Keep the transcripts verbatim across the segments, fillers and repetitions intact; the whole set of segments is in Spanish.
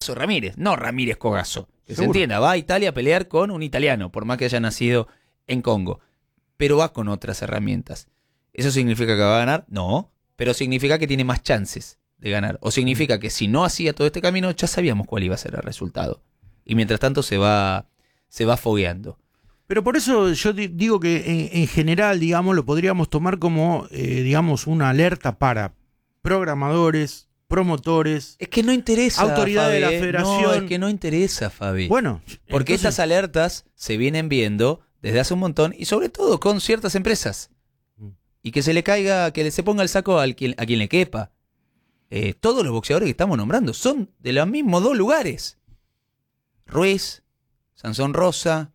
Cogazo Ramírez, no Ramírez Cogazo. Que se Seguro. entienda, va a Italia a pelear con un italiano, por más que haya nacido en Congo. Pero va con otras herramientas. ¿Eso significa que va a ganar? No, pero significa que tiene más chances de ganar. O significa que si no hacía todo este camino, ya sabíamos cuál iba a ser el resultado. Y mientras tanto se va, se va fogueando. Pero por eso yo di- digo que en, en general, digamos, lo podríamos tomar como, eh, digamos, una alerta para programadores, promotores. Es que no interesa, Autoridad de la Fabi, ¿eh? federación. No, es que no interesa, Fabi. Bueno, Porque entonces- estas alertas se vienen viendo desde hace un montón y sobre todo con ciertas empresas. Y que se le caiga, que se ponga el saco al quien, a quien le quepa. Eh, todos los boxeadores que estamos nombrando son de los mismos dos lugares. Ruiz, Sansón Rosa,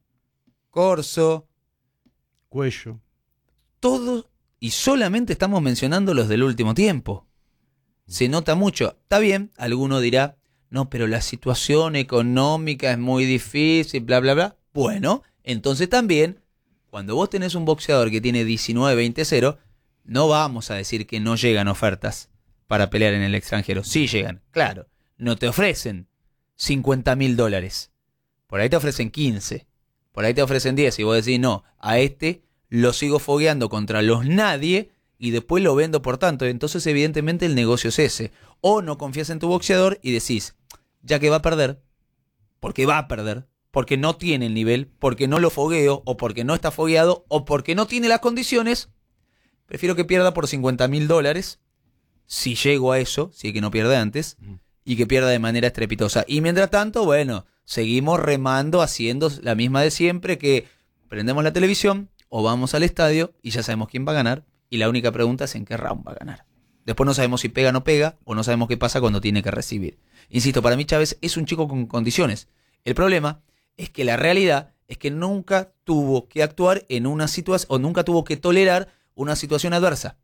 Corso, Cuello. todos, y solamente estamos mencionando los del último tiempo. Se nota mucho. Está bien, alguno dirá, no, pero la situación económica es muy difícil, bla, bla, bla. Bueno, entonces también, cuando vos tenés un boxeador que tiene diecinueve veinte cero, no vamos a decir que no llegan ofertas para pelear en el extranjero. Sí llegan, claro. No te ofrecen cincuenta mil dólares. Por ahí te ofrecen quince. Por ahí te ofrecen diez. Y vos decís, no, a este lo sigo fogueando contra los nadie y después lo vendo por tanto. Entonces evidentemente el negocio es ese. O no confías en tu boxeador y decís, ya que va a perder, porque va a perder, porque no tiene el nivel, porque no lo fogueo, o porque no está fogueado, o porque no tiene las condiciones, prefiero que pierda por cincuenta mil dólares, si llego a eso, si es que no pierde antes, y que pierda de manera estrepitosa. Y mientras tanto, bueno, seguimos remando, haciendo la misma de siempre, que prendemos la televisión o vamos al estadio y ya sabemos quién va a ganar, y la única pregunta es en qué round va a ganar. Después no sabemos si pega o no pega, o no sabemos qué pasa cuando tiene que recibir. Insisto, para mí Chávez es un chico con condiciones. El problema es que la realidad es que nunca tuvo que actuar en una situación, o nunca tuvo que tolerar una situación adversa.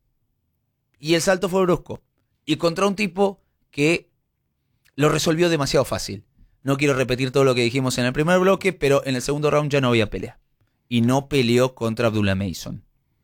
Y el salto fue brusco. Y contra un tipo que lo resolvió demasiado fácil. No quiero repetir todo lo que dijimos en el primer bloque, pero en el segundo round ya no había pelea. Y no peleó contra Abdullah Mason.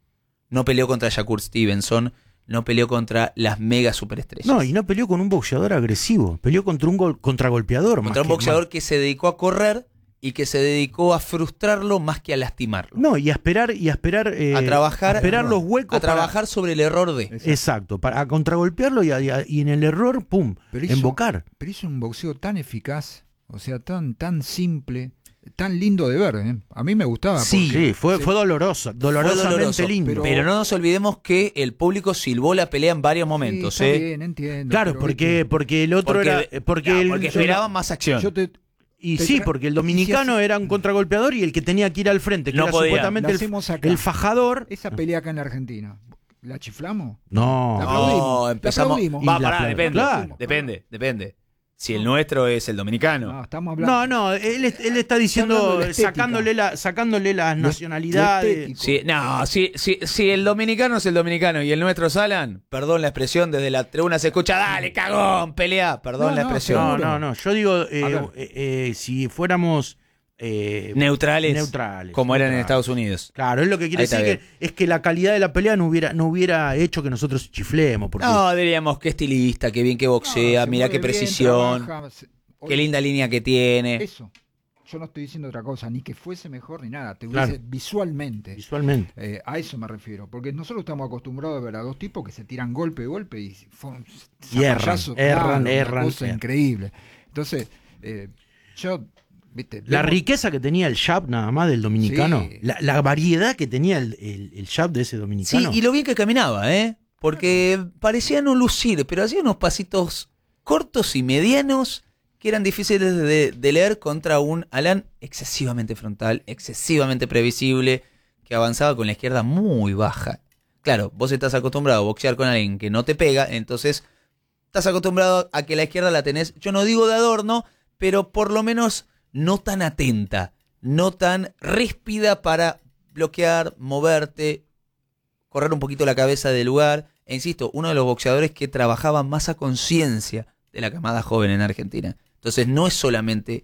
No peleó contra Shakur Stevenson. No peleó contra las mega superestrellas. No, y no peleó con un boxeador agresivo. Peleó contra un gol, contragolpeador. Contra un más que- boxeador más- que se dedicó a correr y que se dedicó a frustrarlo más que a lastimarlo. No, y a esperar, y a esperar, eh, A trabajar- a esperar los huecos. A trabajar para- sobre el error de. Exacto, para a contragolpearlo y, a- y a- y en el error, pum, Pero hizo- embocar. Pero hizo un boxeo tan eficaz, o sea, tan, tan simple, tan lindo de ver, ¿eh? A mí me gustaba. Sí, Sí, fue, sí. fue doloroso, dolorosamente Fue doloroso, lindo. pero- Pero no nos olvidemos que el público silbó la pelea en varios momentos. Sí, está ¿eh? bien, entiendo. Claro, pero, porque, viste, porque el otro Porque, era. Porque, no, el- porque yo- esperaban más acción. yo te, Y te sí, tra- porque el y dominicano si hace- era un contragolpeador y el que tenía que ir al frente, que No era podía. supuestamente la el, hacemos acá. el fajador. Esa pelea acá en la Argentina, ¿la chiflamos? No, La No, aplaudimos, la empezamos. aplaudimos. Va, Y la pará, apla- depende. claro. Depende, depende. Si el nuestro es el dominicano. No, estamos hablando. no, no, él, es- él está hablando diciendo, de la estética. sacándole, la, sacándole las Lo- nacionalidades. lo estético. Si, no, si, si, si el dominicano es el dominicano y el nuestro es Alan, perdón la expresión, desde la tribuna se escucha, dale, cagón, pelea, perdón No, la no, expresión. No, seguro. no, no, yo digo, eh, A ver. eh, eh, si fuéramos eh, Neutrales, neutrales. como eran en neutrales. Estados Unidos. Claro, es lo que quiere Ahí está decir que, es que la calidad de la pelea no hubiera, no hubiera hecho que nosotros chiflemos. Porque No, diríamos qué estilista, qué bien que No, boxea, se mira mueve qué bien, precisión, trabaja, se- qué Oye, linda línea que tiene. Eso. Yo no estoy diciendo otra cosa, ni que fuese mejor ni nada. Te Claro. hubiese visualmente. visualmente. Eh, a eso me refiero. Porque nosotros estamos acostumbrados a ver a dos tipos que se tiran golpe a golpe y fue Y erran, erran, erran, cosa erran. increíble. Entonces, eh, yo, viste. La vemos- riqueza que tenía el jab nada más del dominicano, Sí. la, la variedad que tenía el, el, el jab de ese Sí, dominicano. y lo bien que caminaba, ¿eh? Porque parecía no lucir, pero hacía unos pasitos cortos y medianos que eran difíciles de, de leer contra un Alan excesivamente frontal, excesivamente previsible, que avanzaba con la izquierda muy baja. Claro, vos estás acostumbrado a boxear con alguien que no te pega, entonces estás acostumbrado a que la izquierda la tenés, yo no digo de adorno, pero por lo menos no tan atenta, no tan ríspida para bloquear, moverte, correr un poquito la cabeza del lugar. E insisto, uno de los boxeadores que trabajaba más a conciencia de la camada joven en Argentina. Entonces no es solamente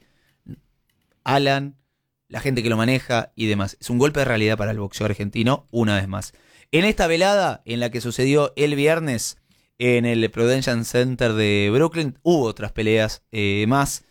Alan, la gente que lo maneja y demás. Es un golpe de realidad para el boxeo argentino, una vez más. En esta velada, en la que sucedió el viernes en el Prudential Center de Brooklyn, hubo otras peleas eh, más.